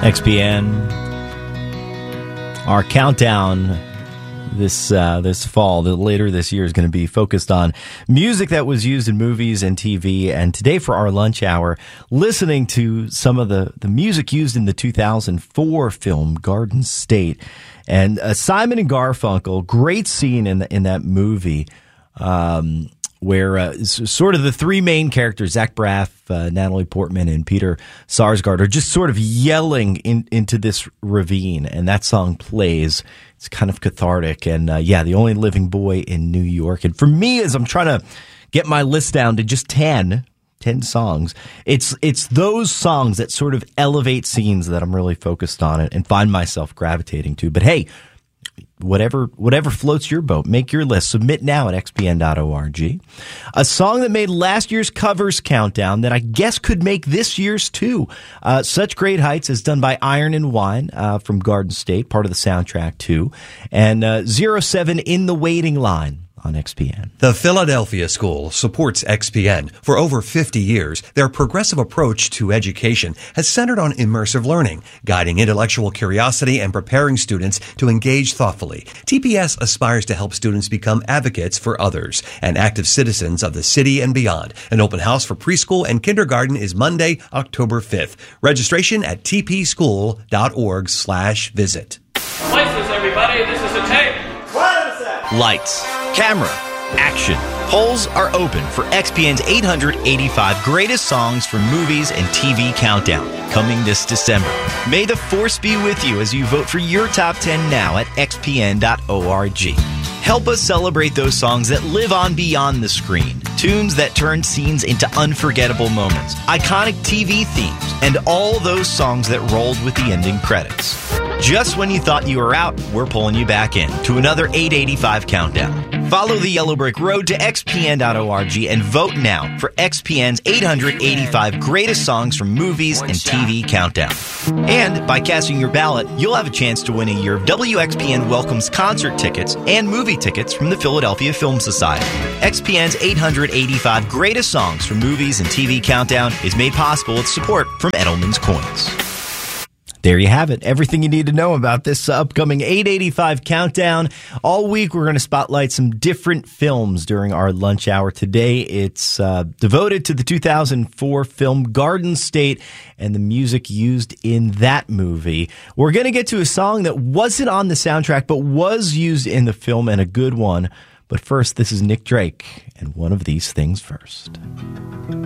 XPN. Our countdown this fall, later this year, is going to be focused on music that was used in movies and TV. And today for our lunch hour, listening to some of the music used in the 2004 film Garden State. And Simon and Garfunkel, great scene in that movie, where sort of the three main characters, Zach Braff, Natalie Portman, and Peter Sarsgaard, are just sort of yelling into this ravine, and that song plays. It's kind of cathartic, and The Only Living Boy in New York. And for me, as I'm trying to get my list down to just 10 songs, it's those songs that sort of elevate scenes that I'm really focused on and find myself gravitating to. But hey, whatever floats your boat, make your list. Submit now at xpn.org. A song that made last year's covers countdown that I guess could make this year's too. Such Great Heights is done by Iron and Wine from Garden State, part of the soundtrack too. And 07 In the Waiting Line on XPN. The Philadelphia School supports XPN. For over 50 years, their progressive approach to education has centered on immersive learning, guiding intellectual curiosity and preparing students to engage thoughtfully. TPS aspires to help students become advocates for others and active citizens of the city and beyond. An open house for preschool and kindergarten is Monday, October 5th. Registration at tpschool.org/visit. Lights, everybody. This is a tape. Lights, camera, action. Polls are open for XPN's 885 Greatest Songs from Movies and TV Countdown, coming this December. May the force be with you as you vote for your top 10 now at xpn.org. Help us celebrate those songs that live on beyond the screen, tunes that turn scenes into unforgettable moments, iconic TV themes, and all those songs that rolled with the ending credits. Just when you thought you were out, we're pulling you back in to another 885 countdown. Follow the Yellow Brick Road to xpn.org and vote now for XPN's 885 Greatest Songs from Movies and TV Countdown. And by casting your ballot, you'll have a chance to win a year of WXPN Welcomes concert tickets and movie tickets from the Philadelphia Film Society. XPN's 885 Greatest Songs from Movies and TV Countdown is made possible with support from Edelman's Coins. There you have it. Everything you need to know about this upcoming 885 countdown. All week, we're going to spotlight some different films during our lunch hour. Today, it's devoted to the 2004 film Garden State and the music used in that movie. We're going to get to a song that wasn't on the soundtrack, but was used in the film, and a good one. But first, this is Nick Drake and One of These Things First.